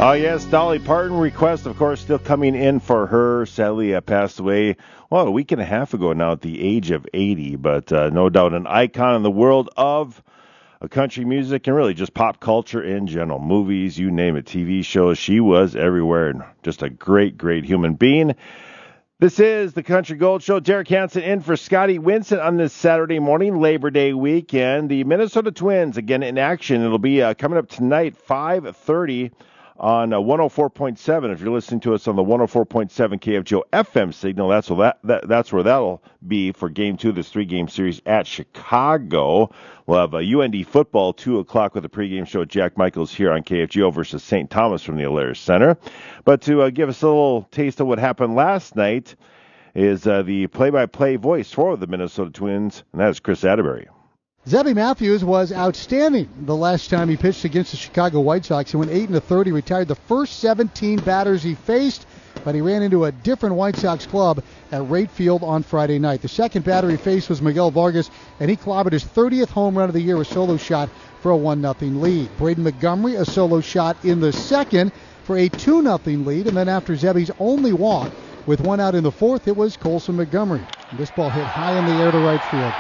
Oh, yes, Dolly Parton request, of course, still coming in for her. Sadly, passed away, well, a week and a half ago now at the age of 80, but no doubt an icon in the world of country music and really just pop culture in general. Movies, you name it, TV shows. She was everywhere and just a great, great human being. This is the Country Gold Show. Derek Hansen in for Scotty Winston on this Saturday morning, Labor Day weekend. The Minnesota Twins, again, in action. It'll be coming up tonight, 5:30 on 104.7. If you're listening to us on the 104.7 KFGO FM signal, that's where that'll be for Game 2 of this 3-game series at Chicago. We'll have UND football, 2 o'clock with a pregame show at Jack Michaels here on KFGO versus St. Thomas from the Alaris Center. But to give us a little taste of what happened last night is the play-by-play voice for the Minnesota Twins, and that is Chris Atterbury. Zebby Matthews was outstanding the last time he pitched against the Chicago White Sox. He went 8 1/3. He retired the first 17 batters he faced, but he ran into a different White Sox club at Rate Field on Friday night. The second batter he faced was Miguel Vargas, and he clobbered his 30th home run of the year, a solo shot for a 1-0 lead. Braden Montgomery, a solo shot in the second for a 2-0 lead, and then after Zebby's only walk with 1 out in the fourth, it was Colson Montgomery. This ball hit high in the air to right field.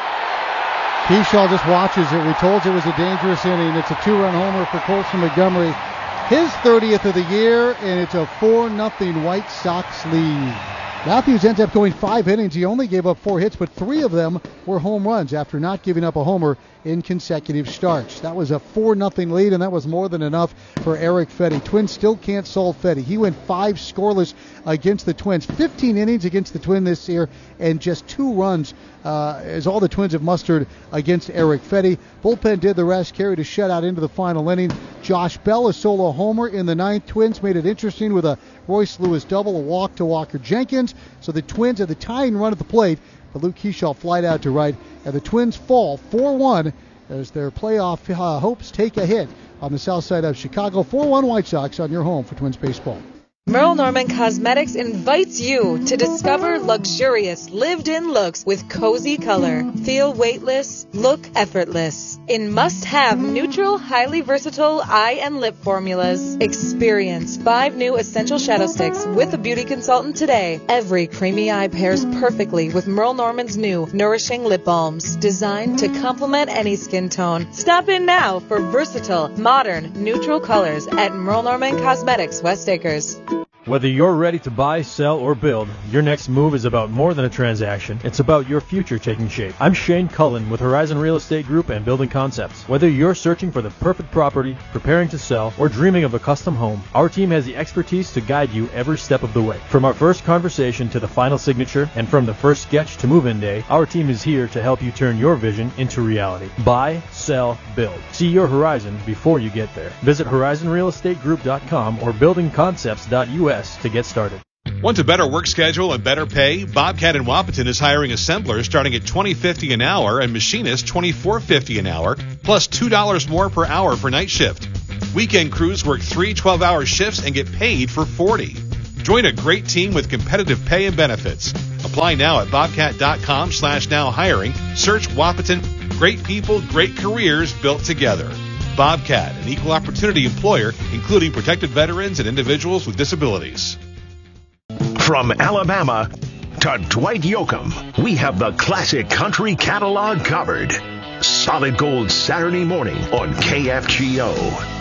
Kershaw just watches it. We told you it was a dangerous inning. It's a 2-run homer for Colson Montgomery. His 30th of the year, and it's a 4-0 White Sox lead. Matthews ends up going 5 innings. He only gave up 4 hits, but 3 of them were home runs after not giving up a homer in consecutive starts. That was a 4-0 lead, and that was more than enough for Eric Fedde. Twins still can't solve Fedde. He went 5 scoreless against the Twins. 15 innings against the Twins this year, and just 2 runs is all the Twins have mustered against Eric Fedde. Bullpen did the rest, carried a shutout into the final inning. Josh Bell, a solo homer in the 9th. Twins made it interesting with a Royce Lewis double, a walk to Walker Jenkins. So the Twins had the tying run at the plate, but Luke Kershaw flied out to right, and the Twins fall 4-1 as their playoff hopes take a hit on the south side of Chicago. 4-1 White Sox on your home for Twins baseball. Merle Norman Cosmetics invites you to discover luxurious lived-in looks with cozy color. Feel weightless, look effortless. In must-have neutral, highly versatile eye and lip formulas. Experience 5 new essential shadow sticks with a beauty consultant today. Every creamy eye pairs perfectly with Merle Norman's new nourishing lip balms, designed to complement any skin tone. Stop in now for versatile, modern, neutral colors at Merle Norman Cosmetics, West Acres. Whether you're ready to buy, sell, or build, your next move is about more than a transaction. It's about your future taking shape. I'm Shane Cullen with Horizon Real Estate Group and Building Concepts. Whether you're searching for the perfect property, preparing to sell, or dreaming of a custom home, our team has the expertise to guide you every step of the way. From our first conversation to the final signature, and from the first sketch to move-in day, our team is here to help you turn your vision into reality. Buy, sell, build. See your horizon before you get there. Visit horizonrealestategroup.com or buildingconcepts.us to get started. Want a better work schedule and better pay? Bobcat in Wahpeton is hiring assemblers starting at $20.50 an hour and machinists $24.50 an hour, plus $2 more per hour for night shift. Weekend crews work 3 12-hour shifts and get paid for 40. Join a great team with competitive pay and benefits. Apply now at bobcat.com/now hiring. Search Wahpeton. Great people, great careers built together. Bobcat, an equal opportunity employer, including protected veterans and individuals with disabilities. From Alabama to Dwight Yoakam, we have the classic country catalog covered. Solid Gold Saturday morning on KFGO.